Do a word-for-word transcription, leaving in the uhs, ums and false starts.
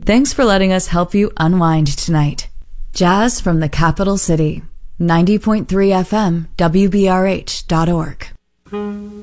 Thanks for letting us help you unwind tonight. Jazz from the capital city. ninety point three F M, W B R H dot org.